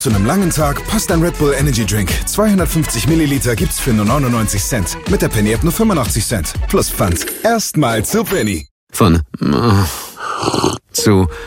zu einem langen Tag passt ein Red Bull Energy Drink. 250 Milliliter gibt's für nur 99 Cent. Mit der Penny App nur 85 Cent. Plus Pfand. Erstmal zu Penny. Von zu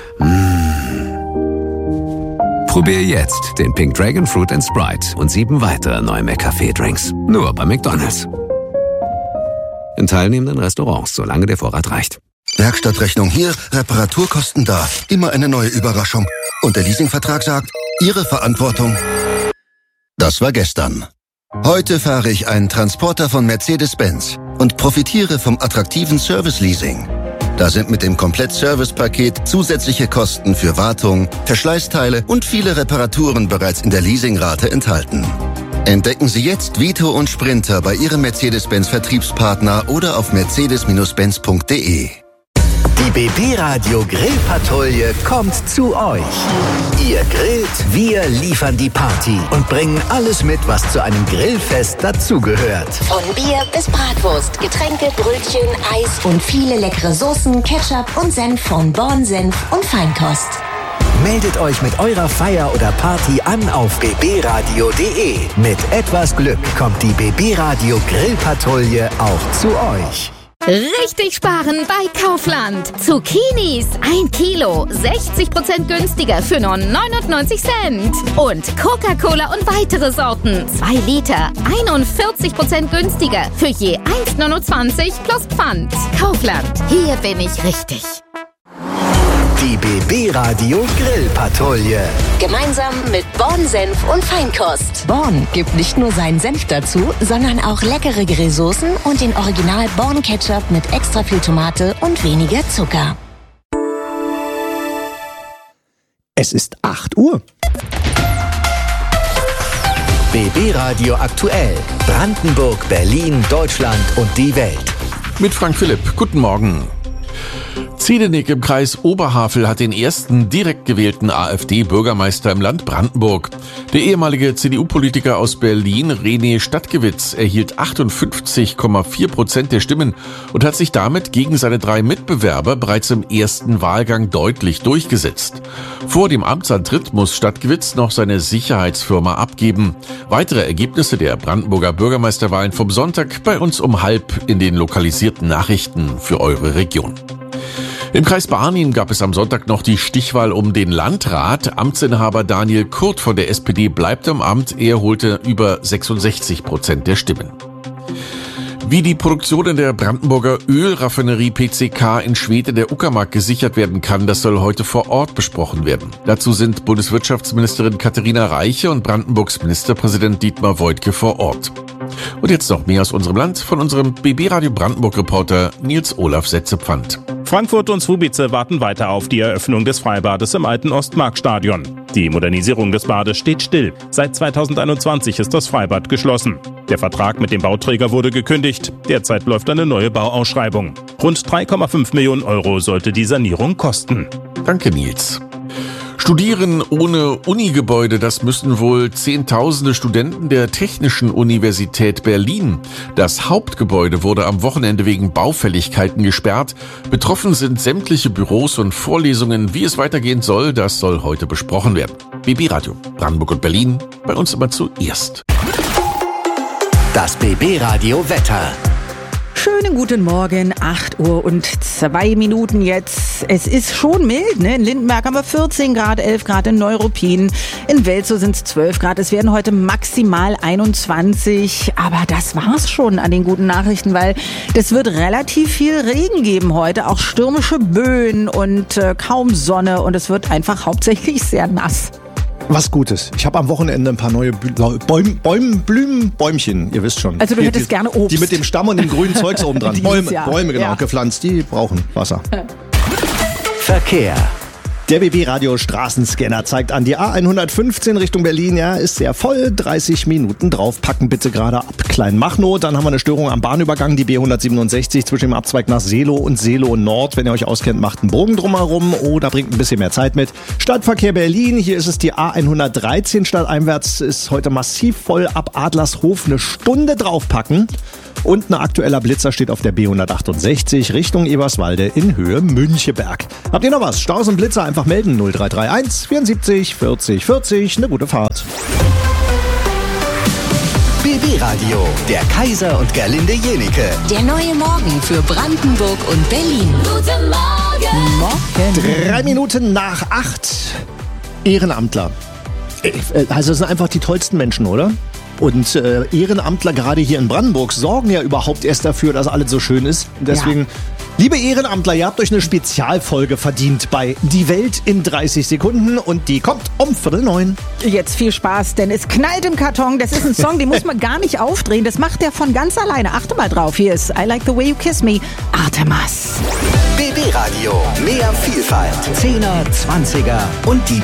Probier jetzt den Pink Dragon Fruit & Sprite und 7 weitere neue McCafé-Drinks. Nur bei McDonald's. In teilnehmenden Restaurants, solange der Vorrat reicht. Werkstattrechnung hier, Reparaturkosten da. Immer eine neue Überraschung. Und der Leasingvertrag sagt, Ihre Verantwortung. Das war gestern. Heute fahre ich einen Transporter von Mercedes-Benz und profitiere vom attraktiven Service-Leasing. Da sind mit dem Komplett-Service-Paket zusätzliche Kosten für Wartung, Verschleißteile und viele Reparaturen bereits in der Leasingrate enthalten. Entdecken Sie jetzt Vito und Sprinter bei Ihrem Mercedes-Benz-Vertriebspartner oder auf mercedes-benz.de. Die BB Radio Grillpatrouille kommt zu euch. Ihr grillt, wir liefern die Party und bringen alles mit, was zu einem Grillfest dazugehört. Von Bier bis Bratwurst, Getränke, Brötchen, Eis und viele leckere Soßen, Ketchup und Senf von Born Senf und Feinkost. Meldet euch mit eurer Feier oder Party an auf bbradio.de. Mit etwas Glück kommt die BB Radio Grillpatrouille auch zu euch. Richtig sparen bei Kaufland. Zucchinis 1 Kilo, 60% günstiger für nur 99 Cent. Und Coca-Cola und weitere Sorten, 2 Liter, 41% günstiger für je 1,29 plus Pfand. Kaufland, hier bin ich richtig. Die BB Radio Grillpatrouille. Gemeinsam mit Born Senf und Feinkost. Born gibt nicht nur seinen Senf dazu, sondern auch leckere Grillsoßen und den Original Born Ketchup mit extra viel Tomate und weniger Zucker. Es ist 8 Uhr. BB Radio aktuell. Brandenburg, Berlin, Deutschland und die Welt. Mit Frank Philipp. Guten Morgen. Ziedenik im Kreis Oberhavel hat den ersten direkt gewählten AfD-Bürgermeister im Land Brandenburg. Der ehemalige CDU-Politiker aus Berlin, René Stadtgewitz, erhielt 58,4% der Stimmen und hat sich damit gegen seine 3 Mitbewerber bereits im ersten Wahlgang deutlich durchgesetzt. Vor dem Amtsantritt muss Stadtgewitz noch seine Sicherheitsfirma abgeben. Weitere Ergebnisse der Brandenburger Bürgermeisterwahlen vom Sonntag bei uns um 12:30 in den lokalisierten Nachrichten für eure Region. Im Kreis Barnim gab es am Sonntag noch die Stichwahl um den Landrat. Amtsinhaber Daniel Kurt von der SPD bleibt im Amt. Er holte über 66% der Stimmen. Wie die Produktion in der Brandenburger Ölraffinerie PCK in Schwede der Uckermark gesichert werden kann, das soll heute vor Ort besprochen werden. Dazu sind Bundeswirtschaftsministerin Katharina Reiche und Brandenburgs Ministerpräsident Dietmar Woidke vor Ort. Und jetzt noch mehr aus unserem Land von unserem BB Radio Brandenburg-Reporter Nils Olaf Setzepfand. Frankfurt und Słubice warten weiter auf die Eröffnung des Freibades im alten Ostmarkstadion. Die Modernisierung des Bades steht still. Seit 2021 ist das Freibad geschlossen. Der Vertrag mit dem Bauträger wurde gekündigt. Derzeit läuft eine neue Bauausschreibung. Rund 3,5 Millionen Euro sollte die Sanierung kosten. Danke, Nils. Studieren ohne Unigebäude, das müssen wohl Zehntausende Studenten der Technischen Universität Berlin. Das Hauptgebäude wurde am Wochenende wegen Baufälligkeiten gesperrt. Betroffen sind sämtliche Büros und Vorlesungen. Wie es weitergehen soll, das soll heute besprochen werden. BB Radio, Brandenburg und Berlin, bei uns immer zuerst. Das BB Radio Wetter. Schönen guten Morgen, 8:02 jetzt. Es ist schon mild, ne? In Lindenberg haben wir 14 Grad, 11 Grad in Neuruppin. In Welzow sind es 12 Grad. Es werden heute maximal 21. Aber das war's schon an den guten Nachrichten, weil das wird relativ viel Regen geben heute. Auch stürmische Böen und kaum Sonne. Und es wird einfach hauptsächlich sehr nass. Was Gutes. Ich habe am Wochenende ein paar neue Bäumchen, ihr wisst schon. Also du hättest gerne Obst. Die mit dem Stamm und dem grünen Zeugs oben dran. Bäume, genau, ja. Gepflanzt. Die brauchen Wasser. Verkehr. Der BB Radio Straßenscanner zeigt an, die A115 Richtung Berlin, ja, ist sehr voll, 30 Minuten drauf. Packen bitte gerade ab Kleinmachnow. Dann haben wir eine Störung am Bahnübergang, die B167 zwischen dem Abzweig nach Seelow und Seelow Nord. Wenn ihr euch auskennt, macht einen Bogen drumherum oder bringt ein bisschen mehr Zeit mit. Stadtverkehr Berlin, hier ist es die A113 stadteinwärts, ist heute massiv voll ab Adlershof, eine Stunde draufpacken. Und ein aktueller Blitzer steht auf der B168 Richtung Eberswalde in Höhe Müncheberg. Habt ihr noch was? Staus und Blitzer einfach melden. 0331 74 40 40. Eine gute Fahrt. BB Radio, der Kaiser und Gerlinde Jenike. Der neue Morgen für Brandenburg und Berlin. Guten Morgen. 3 Minuten nach 8. Ehrenamtler. Also das sind einfach die tollsten Menschen, oder? Und Ehrenamtler gerade hier in Brandenburg sorgen ja überhaupt erst dafür, dass alles so schön ist. Deswegen, liebe Ehrenamtler, ihr habt euch eine Spezialfolge verdient bei Die Welt in 30 Sekunden und die kommt um 8:45. Jetzt viel Spaß, denn es knallt im Karton. Das ist ein Song, den muss man gar nicht aufdrehen. Das macht er von ganz alleine. Achte mal drauf. Hier ist I Like the Way You Kiss Me, Artemas. BB Radio, mehr Vielfalt. 10er, 20er und die